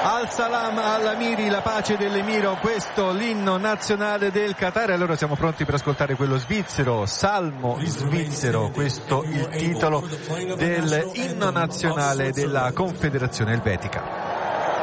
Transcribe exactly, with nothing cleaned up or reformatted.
Al-Salam al-Amiri, la pace dell'Emiro, questo l'inno nazionale del Qatar. Allora siamo pronti per ascoltare quello svizzero, Salmo svizzero, questo il titolo dell'inno nazionale della Confederazione Elvetica.